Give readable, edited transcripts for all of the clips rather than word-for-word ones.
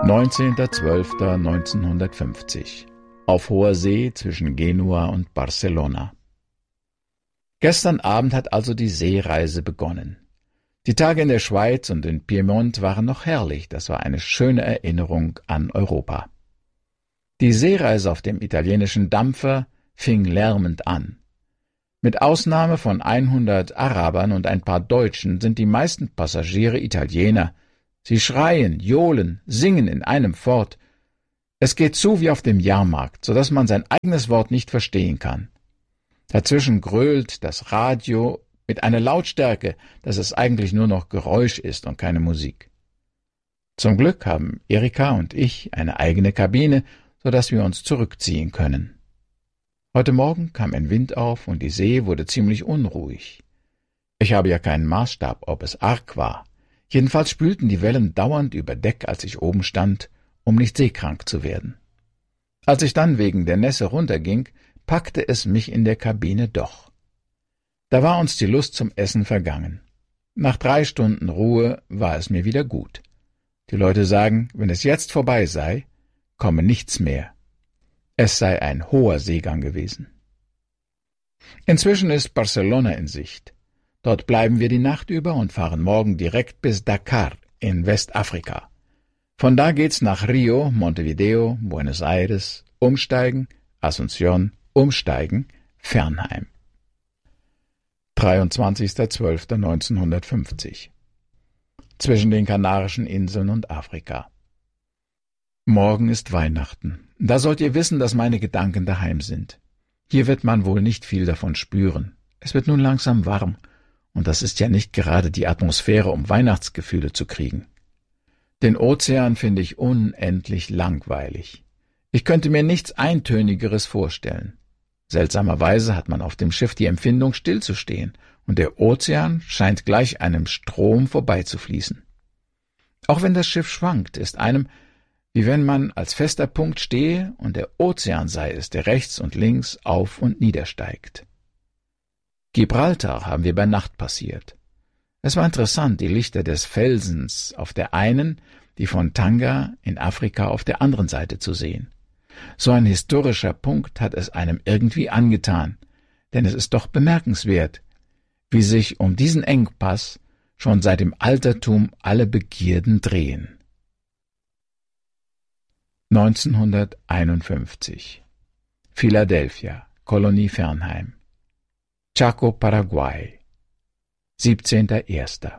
19.12.1950 auf hoher See zwischen Genua und Barcelona. Gestern Abend hat also die Seereise begonnen. Die Tage in der Schweiz und in Piemont waren noch herrlich, das war eine schöne Erinnerung an Europa. Die Seereise auf dem italienischen Dampfer fing lärmend an. Mit Ausnahme von 100 Arabern und ein paar Deutschen sind die meisten Passagiere Italiener. Sie schreien, johlen, singen in einem fort. Es geht zu wie auf dem Jahrmarkt, so dass man sein eigenes Wort nicht verstehen kann. Dazwischen grölt das Radio mit einer Lautstärke, dass es eigentlich nur noch Geräusch ist und keine Musik. Zum Glück haben Erika und ich eine eigene Kabine, so dass wir uns zurückziehen können. Heute Morgen kam ein Wind auf und die See wurde ziemlich unruhig. Ich habe ja keinen Maßstab, ob es arg war. Jedenfalls spülten die Wellen dauernd über Deck, als ich oben stand, um nicht seekrank zu werden. Als ich dann wegen der Nässe runterging, packte es mich in der Kabine doch. Da war uns die Lust zum Essen vergangen. Nach 3 Stunden Ruhe war es mir wieder gut. Die Leute sagen, wenn es jetzt vorbei sei, komme nichts mehr. Es sei ein hoher Seegang gewesen. Inzwischen ist Barcelona in Sicht. Dort bleiben wir die Nacht über und fahren morgen direkt bis Dakar in Westafrika. Von da geht's nach Rio, Montevideo, Buenos Aires, umsteigen, Asunción, umsteigen, Fernheim. 23.12.1950 zwischen den Kanarischen Inseln und Afrika. Morgen ist Weihnachten. Da sollt ihr wissen, dass meine Gedanken daheim sind. Hier wird man wohl nicht viel davon spüren. Es wird nun langsam warm. Und das ist ja nicht gerade die Atmosphäre, um Weihnachtsgefühle zu kriegen. Den Ozean finde ich unendlich langweilig. Ich könnte mir nichts Eintönigeres vorstellen. Seltsamerweise hat man auf dem Schiff die Empfindung, stillzustehen, und der Ozean scheint gleich einem Strom vorbeizufließen. Auch wenn das Schiff schwankt, ist einem, wie wenn man als fester Punkt stehe und der Ozean sei es, der rechts und links auf und niedersteigt. Gibraltar haben wir bei Nacht passiert. Es war interessant, die Lichter des Felsens auf der einen, die von Tanga in Afrika auf der anderen Seite zu sehen. So ein historischer Punkt hat es einem irgendwie angetan, denn es ist doch bemerkenswert, wie sich um diesen Engpass schon seit dem Altertum alle Begierden drehen. 1951 Philadelphia, Kolonie Fernheim, Chaco, Paraguay, 17.01.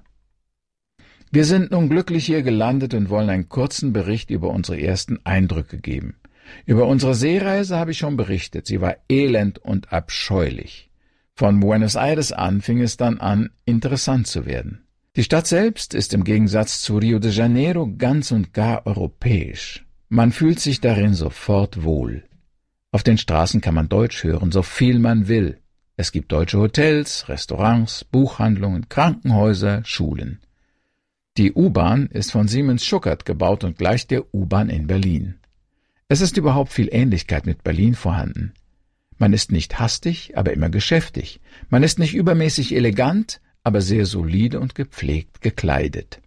Wir sind nun glücklich hier gelandet und wollen einen kurzen Bericht über unsere ersten Eindrücke geben. Über unsere Seereise habe ich schon berichtet, sie war elend und abscheulich. Von Buenos Aires an fing es dann an, interessant zu werden. Die Stadt selbst ist im Gegensatz zu Rio de Janeiro ganz und gar europäisch. Man fühlt sich darin sofort wohl. Auf den Straßen kann man Deutsch hören, so viel man will. Es gibt deutsche Hotels, Restaurants, Buchhandlungen, Krankenhäuser, Schulen. Die U-Bahn ist von Siemens-Schuckert gebaut und gleicht der U-Bahn in Berlin. Es ist überhaupt viel Ähnlichkeit mit Berlin vorhanden. Man ist nicht hastig, aber immer geschäftig. Man ist nicht übermäßig elegant, aber sehr solide und gepflegt gekleidet.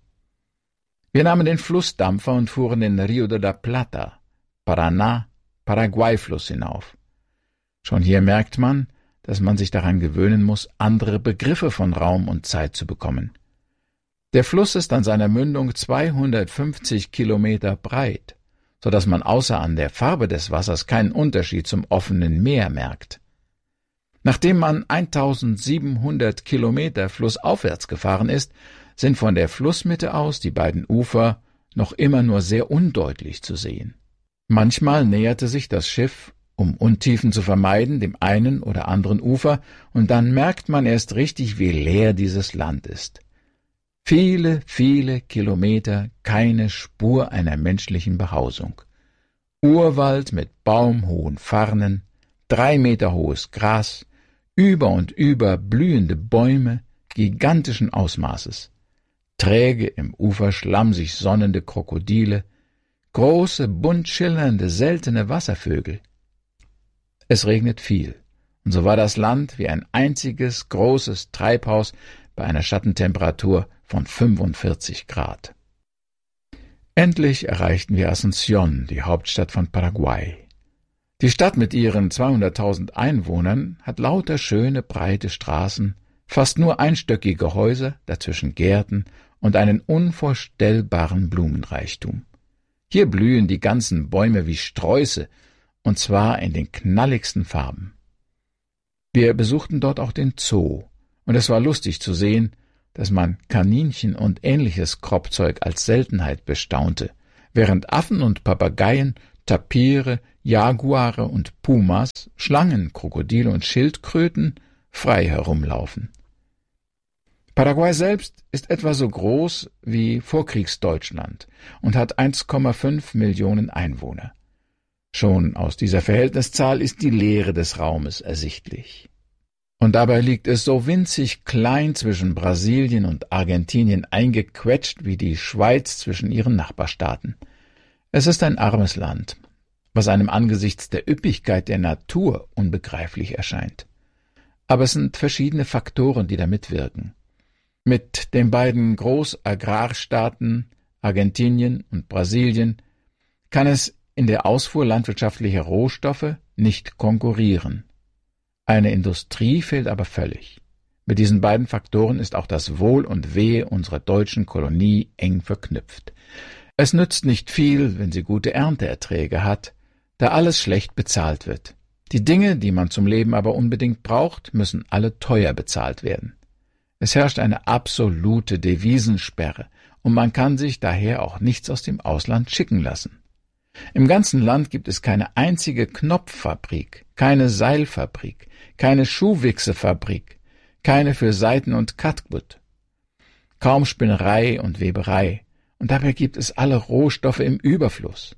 Wir nahmen den Flussdampfer und fuhren den Rio de la Plata, Paraná, Paraguay-Fluss hinauf. Schon hier merkt man, dass man sich daran gewöhnen muss, andere Begriffe von Raum und Zeit zu bekommen. Der Fluss ist an seiner Mündung 250 Kilometer breit, so dass man außer an der Farbe des Wassers keinen Unterschied zum offenen Meer merkt. Nachdem man 1700 Kilometer flussaufwärts gefahren ist, sind von der Flussmitte aus die beiden Ufer noch immer nur sehr undeutlich zu sehen. Manchmal näherte sich das Schiff, um Untiefen zu vermeiden, dem einen oder anderen Ufer, und dann merkt man erst richtig, wie leer dieses Land ist. Viele, viele Kilometer, keine Spur einer menschlichen Behausung. Urwald mit baumhohen Farnen, 3 Meter hohes Gras, über und über blühende Bäume gigantischen Ausmaßes, träge im Uferschlamm sich sonnende Krokodile, große, bunt schillernde, seltene Wasservögel. Es regnet viel, und so war das Land wie ein einziges großes Treibhaus bei einer Schattentemperatur von 45 Grad. Endlich erreichten wir Asunción, die Hauptstadt von Paraguay. Die Stadt mit ihren 200.000 Einwohnern hat lauter schöne, breite Straßen, fast nur einstöckige Häuser, dazwischen Gärten und einen unvorstellbaren Blumenreichtum. Hier blühen die ganzen Bäume wie Sträuße, und zwar in den knalligsten Farben. Wir besuchten dort auch den Zoo, und es war lustig zu sehen, dass man Kaninchen und ähnliches Kropfzeug als Seltenheit bestaunte, während Affen und Papageien, Tapire, Jaguare und Pumas, Schlangen, Krokodile und Schildkröten frei herumlaufen. Paraguay selbst ist etwa so groß wie Vorkriegsdeutschland und hat 1,5 Millionen Einwohner. Schon aus dieser Verhältniszahl ist die Leere des Raumes ersichtlich. Und dabei liegt es so winzig klein zwischen Brasilien und Argentinien eingequetscht wie die Schweiz zwischen ihren Nachbarstaaten. Es ist ein armes Land, was einem angesichts der Üppigkeit der Natur unbegreiflich erscheint. Aber es sind verschiedene Faktoren, die da mitwirken. Mit den beiden Großagrarstaaten Argentinien und Brasilien kann es in der Ausfuhr landwirtschaftlicher Rohstoffe nicht konkurrieren. Eine Industrie fehlt aber völlig. Mit diesen beiden Faktoren ist auch das Wohl und Wehe unserer deutschen Kolonie eng verknüpft. Es nützt nicht viel, wenn sie gute Ernteerträge hat, da alles schlecht bezahlt wird. Die Dinge, die man zum Leben aber unbedingt braucht, müssen alle teuer bezahlt werden. Es herrscht eine absolute Devisensperre, und man kann sich daher auch nichts aus dem Ausland schicken lassen. Im ganzen Land gibt es keine einzige Knopffabrik, keine Seilfabrik, keine Schuhwichsefabrik, keine für Seiten und Katgut. Kaum Spinnerei und Weberei, und dabei gibt es alle Rohstoffe im Überfluss.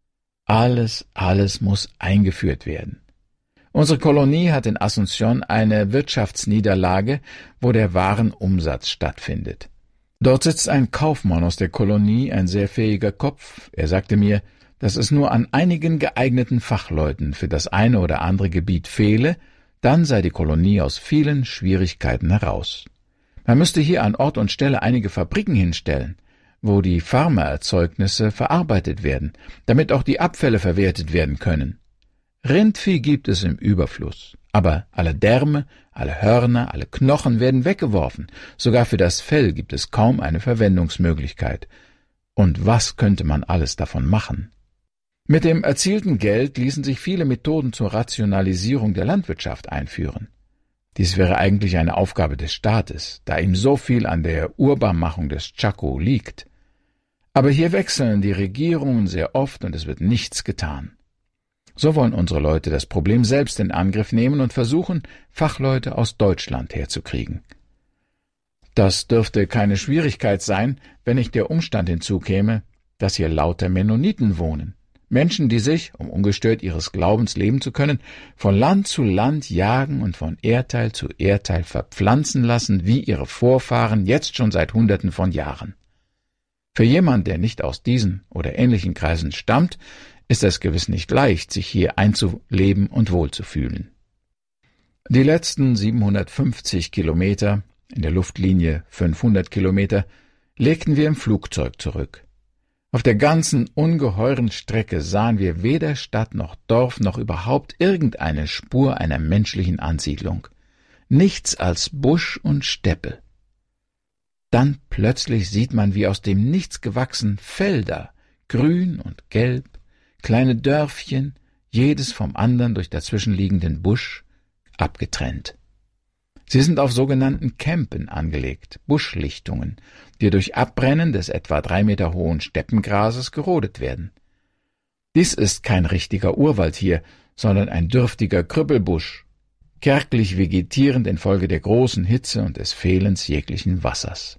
Alles muss eingeführt werden. Unsere Kolonie hat in Asunción eine Wirtschaftsniederlage, wo der Warenumsatz stattfindet. Dort sitzt ein Kaufmann aus der Kolonie, ein sehr fähiger Kopf. Er sagte mir, dass es nur an einigen geeigneten Fachleuten für das eine oder andere Gebiet fehle, dann sei die Kolonie aus vielen Schwierigkeiten heraus. Man müsste hier an Ort und Stelle einige Fabriken hinstellen, wo die Pharmaerzeugnisse verarbeitet werden, damit auch die Abfälle verwertet werden können. Rindvieh gibt es im Überfluss, aber alle Därme, alle Hörner, alle Knochen werden weggeworfen, sogar für das Fell gibt es kaum eine Verwendungsmöglichkeit. Und was könnte man alles davon machen? Mit dem erzielten Geld ließen sich viele Methoden zur Rationalisierung der Landwirtschaft einführen. Dies wäre eigentlich eine Aufgabe des Staates, da ihm so viel an der Urbarmachung des Chaco liegt. Aber hier wechseln die Regierungen sehr oft und es wird nichts getan. So wollen unsere Leute das Problem selbst in Angriff nehmen und versuchen, Fachleute aus Deutschland herzukriegen. Das dürfte keine Schwierigkeit sein, wenn nicht der Umstand hinzukäme, dass hier lauter Mennoniten wohnen. Menschen, die sich, um ungestört ihres Glaubens leben zu können, von Land zu Land jagen und von Erdteil zu Erdteil verpflanzen lassen, wie ihre Vorfahren jetzt schon seit Hunderten von Jahren. Für jemand, der nicht aus diesen oder ähnlichen Kreisen stammt, ist es gewiss nicht leicht, sich hier einzuleben und wohlzufühlen. Die letzten 750 Kilometer, in der Luftlinie 500 Kilometer, legten wir im Flugzeug zurück. Auf der ganzen ungeheuren Strecke sahen wir weder Stadt noch Dorf noch überhaupt irgendeine Spur einer menschlichen Ansiedlung. Nichts als Busch und Steppe. Dann plötzlich sieht man wie aus dem Nichts gewachsen Felder, grün und gelb, kleine Dörfchen, jedes vom anderen durch dazwischenliegenden Busch, abgetrennt. Sie sind auf sogenannten Campen angelegt, Buschlichtungen, die durch Abbrennen des etwa 3 Meter hohen Steppengrases gerodet werden. Dies ist kein richtiger Urwald hier, sondern ein dürftiger Krüppelbusch, kärglich vegetierend infolge der großen Hitze und des Fehlens jeglichen Wassers.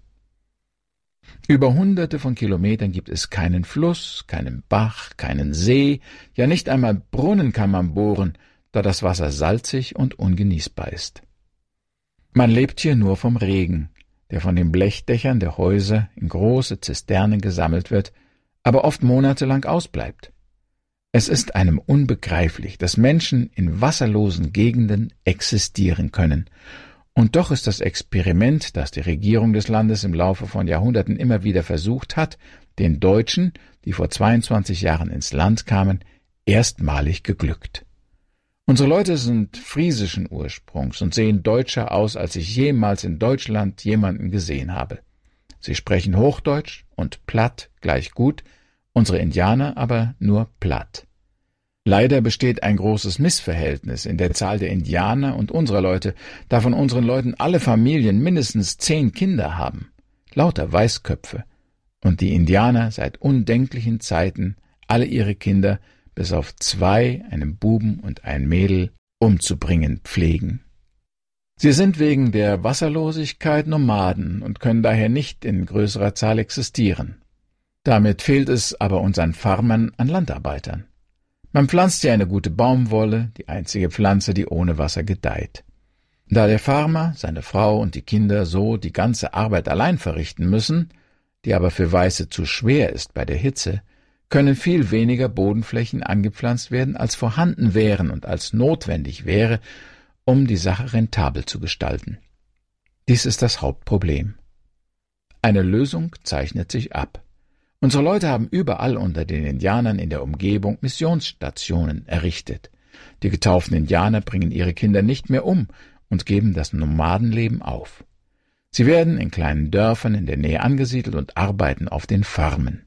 Über Hunderte von Kilometern gibt es keinen Fluss, keinen Bach, keinen See, ja nicht einmal Brunnen kann man bohren, da das Wasser salzig und ungenießbar ist. Man lebt hier nur vom Regen, der von den Blechdächern der Häuser in große Zisternen gesammelt wird, aber oft monatelang ausbleibt. Es ist einem unbegreiflich, dass Menschen in wasserlosen Gegenden existieren können, Und doch ist das Experiment, das die Regierung des Landes im Laufe von Jahrhunderten immer wieder versucht hat, den Deutschen, die vor 22 Jahren ins Land kamen, erstmalig geglückt. Unsere Leute sind friesischen Ursprungs und sehen deutscher aus, als ich jemals in Deutschland jemanden gesehen habe. Sie sprechen Hochdeutsch und Platt gleich gut, unsere Indianer aber nur Platt. Leider besteht ein großes Missverhältnis in der Zahl der Indianer und unserer Leute, da von unseren Leuten alle Familien mindestens 10 Kinder haben, lauter Weißköpfe, und die Indianer seit undenklichen Zeiten alle ihre Kinder bis auf 2, einen Buben und ein Mädel, umzubringen pflegen. Sie sind wegen der Wasserlosigkeit Nomaden und können daher nicht in größerer Zahl existieren. Damit fehlt es aber unseren Farmern an Landarbeitern. Man pflanzt ja eine gute Baumwolle, die einzige Pflanze, die ohne Wasser gedeiht. Da der Farmer, seine Frau und die Kinder so die ganze Arbeit allein verrichten müssen, die aber für Weiße zu schwer ist bei der Hitze, können viel weniger Bodenflächen angepflanzt werden, als vorhanden wären und als notwendig wäre, um die Sache rentabel zu gestalten. Dies ist das Hauptproblem. Eine Lösung zeichnet sich ab. Unsere Leute haben überall unter den Indianern in der Umgebung Missionsstationen errichtet. Die getauften Indianer bringen ihre Kinder nicht mehr um und geben das Nomadenleben auf. Sie werden in kleinen Dörfern in der Nähe angesiedelt und arbeiten auf den Farmen.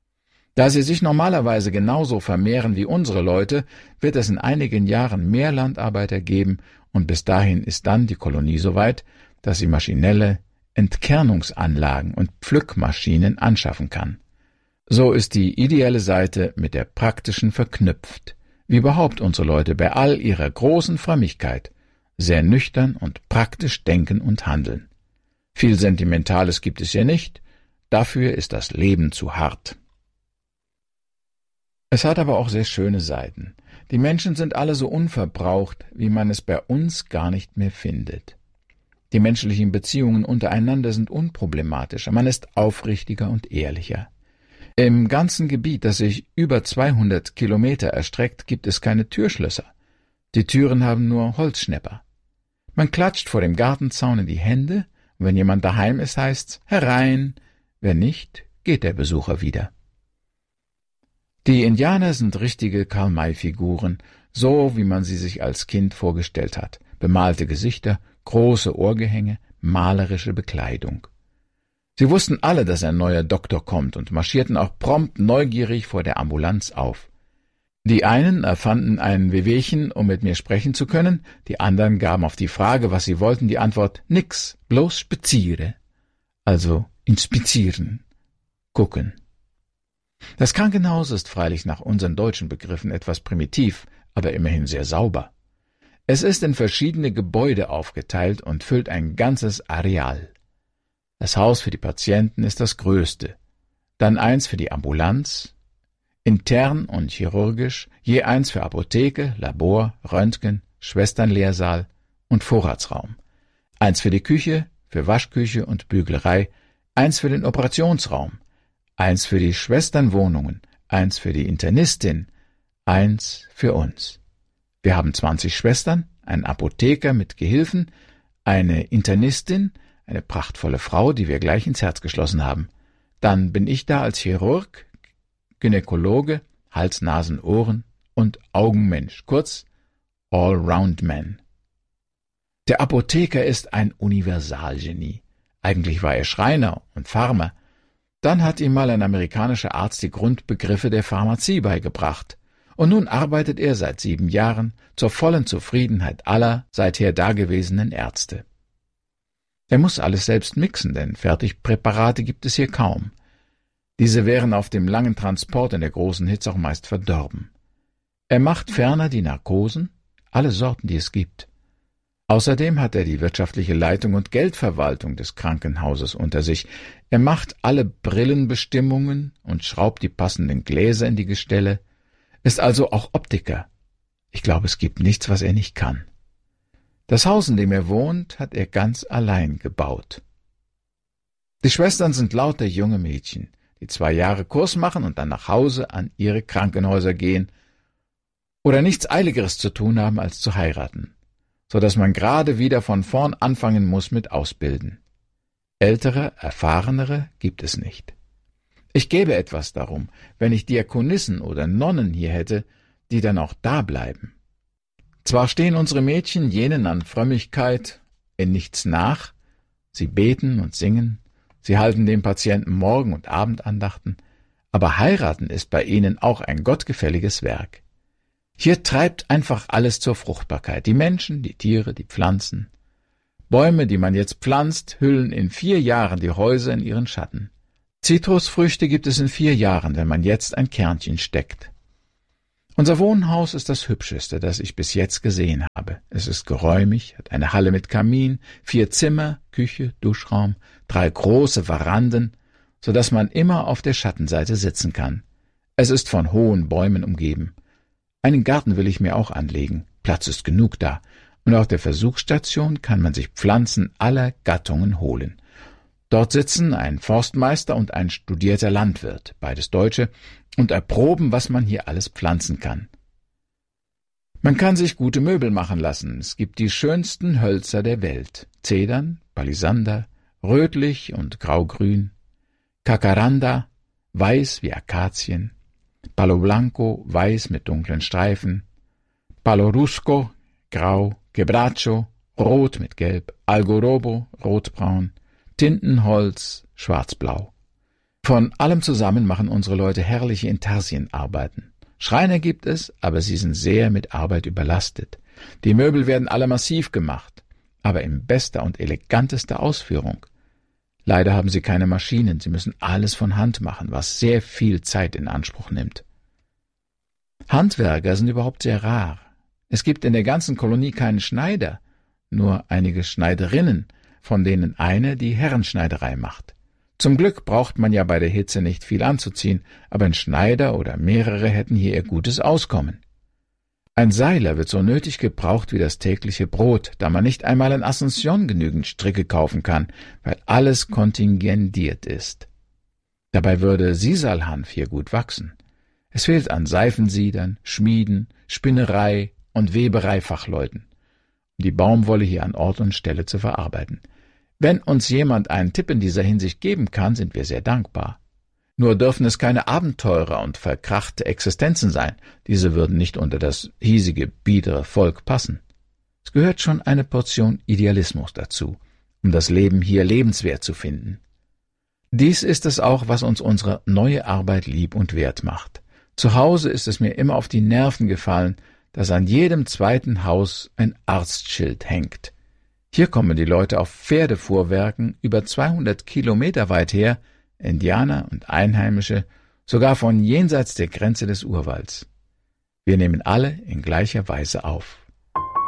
Da sie sich normalerweise genauso vermehren wie unsere Leute, wird es in einigen Jahren mehr Landarbeiter geben, und bis dahin ist dann die Kolonie so weit, dass sie maschinelle Entkernungsanlagen und Pflückmaschinen anschaffen kann. So ist die ideelle Seite mit der praktischen verknüpft, wie überhaupt unsere Leute bei all ihrer großen Frömmigkeit sehr nüchtern und praktisch denken und handeln. Viel Sentimentales gibt es hier nicht, dafür ist das Leben zu hart. Es hat aber auch sehr schöne Seiten. Die Menschen sind alle so unverbraucht, wie man es bei uns gar nicht mehr findet. Die menschlichen Beziehungen untereinander sind unproblematischer, man ist aufrichtiger und ehrlicher. Im ganzen Gebiet, das sich über 200 Kilometer erstreckt, gibt es keine Türschlösser. Die Türen haben nur Holzschnepper. Man klatscht vor dem Gartenzaun in die Hände, und wenn jemand daheim ist, heißt's herein, wenn nicht, geht der Besucher wieder. Die Indianer sind richtige Karl-May-Figuren, so wie man sie sich als Kind vorgestellt hat. Bemalte Gesichter, große Ohrgehänge, malerische Bekleidung. Sie wussten alle, dass ein neuer Doktor kommt und marschierten auch prompt neugierig vor der Ambulanz auf. Die einen erfanden ein Wehwehchen, um mit mir sprechen zu können, die anderen gaben auf die Frage, was sie wollten, die Antwort: nix, bloß spaziere. Also inspizieren, gucken. Das Krankenhaus ist freilich nach unseren deutschen Begriffen etwas primitiv, aber immerhin sehr sauber. Es ist in verschiedene Gebäude aufgeteilt und füllt ein ganzes Areal. Das Haus für die Patienten ist das größte, dann eins für die Ambulanz, intern und chirurgisch, je eins für Apotheke, Labor, Röntgen, Schwesternlehrsaal und Vorratsraum, eins für die Küche, für Waschküche und Büglerei, eins für den Operationsraum, eins für die Schwesternwohnungen, eins für die Internistin, eins für uns. Wir haben 20 Schwestern, einen Apotheker mit Gehilfen, eine Internistin, eine prachtvolle Frau, die wir gleich ins Herz geschlossen haben. Dann bin ich da als Chirurg, Gynäkologe, Hals, Nasen, Ohren und Augenmensch, kurz Allround-Man. Der Apotheker ist ein Universalgenie. Eigentlich war er Schreiner und Farmer. Dann hat ihm mal ein amerikanischer Arzt die Grundbegriffe der Pharmazie beigebracht. Und nun arbeitet er seit 7 Jahren zur vollen Zufriedenheit aller seither dagewesenen Ärzte. Er muss alles selbst mixen, denn Fertigpräparate gibt es hier kaum. Diese wären auf dem langen Transport in der großen Hitze auch meist verdorben. Er macht ferner die Narkosen, alle Sorten, die es gibt. Außerdem hat er die wirtschaftliche Leitung und Geldverwaltung des Krankenhauses unter sich. Er macht alle Brillenbestimmungen und schraubt die passenden Gläser in die Gestelle, ist also auch Optiker. Ich glaube, es gibt nichts, was er nicht kann. Das Haus, in dem er wohnt, hat er ganz allein gebaut. Die Schwestern sind lauter junge Mädchen, die 2 Jahre Kurs machen und dann nach Hause an ihre Krankenhäuser gehen oder nichts Eiligeres zu tun haben, als zu heiraten. so dass man gerade wieder von vorn anfangen muss mit Ausbilden. Ältere, erfahrenere gibt es nicht. Ich gäbe etwas darum, wenn ich Diakonissen oder Nonnen hier hätte, die dann auch da bleiben. Zwar stehen unsere Mädchen jenen an Frömmigkeit in nichts nach, sie beten und singen, sie halten dem Patienten Morgen- und Abendandachten, aber heiraten ist bei ihnen auch ein gottgefälliges Werk. Hier treibt einfach alles zur Fruchtbarkeit, die Menschen, die Tiere, die Pflanzen. Bäume, die man jetzt pflanzt, hüllen in 4 Jahren die Häuser in ihren Schatten. Zitrusfrüchte gibt es in 4 Jahren, wenn man jetzt ein Kernchen steckt. Unser Wohnhaus ist das hübscheste, das ich bis jetzt gesehen habe. Es ist geräumig, hat eine Halle mit Kamin, 4 Zimmer, Küche, Duschraum, 3 große Veranden, so dass man immer auf der Schattenseite sitzen kann. Es ist von hohen Bäumen umgeben. Einen Garten will ich mir auch anlegen, Platz ist genug da, und auf der Versuchsstation kann man sich Pflanzen aller Gattungen holen. Dort sitzen ein Forstmeister und ein studierter Landwirt, beides Deutsche, und erproben, was man hier alles pflanzen kann. Man kann sich gute Möbel machen lassen. Es gibt die schönsten Hölzer der Welt. Zedern, Palisander, rötlich und graugrün, Jacaranda, weiß wie Akazien, Palo Blanco, weiß mit dunklen Streifen, Palo Rusco, grau, Quebracho, rot mit gelb, Algorobo, rotbraun, Tintenholz, schwarzblau. Von allem zusammen machen unsere Leute herrliche Intarsienarbeiten. Schreiner gibt es, aber sie sind sehr mit Arbeit überlastet. Die Möbel werden alle massiv gemacht, aber in bester und elegantester Ausführung. Leider haben sie keine Maschinen, sie müssen alles von Hand machen, was sehr viel Zeit in Anspruch nimmt. Handwerker sind überhaupt sehr rar. Es gibt in der ganzen Kolonie keinen Schneider, nur einige Schneiderinnen, von denen eine die Herrenschneiderei macht. Zum Glück braucht man ja bei der Hitze nicht viel anzuziehen, aber ein Schneider oder mehrere hätten hier ihr gutes Auskommen. Ein Seiler wird so nötig gebraucht wie das tägliche Brot, da man nicht einmal in Asunción genügend Stricke kaufen kann, weil alles kontingentiert ist. Dabei würde Sisalhanf hier gut wachsen. Es fehlt an Seifensiedern, Schmieden, Spinnerei und Webereifachleuten, um die Baumwolle hier an Ort und Stelle zu verarbeiten. Wenn uns jemand einen Tipp in dieser Hinsicht geben kann, sind wir sehr dankbar. Nur dürfen es keine Abenteurer und verkrachte Existenzen sein. Diese würden nicht unter das hiesige, biedere Volk passen. Es gehört schon eine Portion Idealismus dazu, um das Leben hier lebenswert zu finden. Dies ist es auch, was uns unsere neue Arbeit lieb und wert macht. Zu Hause ist es mir immer auf die Nerven gefallen, dass an jedem zweiten Haus ein Arztschild hängt. Hier kommen die Leute auf Pferdefuhrwerken über 200 Kilometer weit her, Indianer und Einheimische, sogar von jenseits der Grenze des Urwalds. Wir nehmen alle in gleicher Weise auf.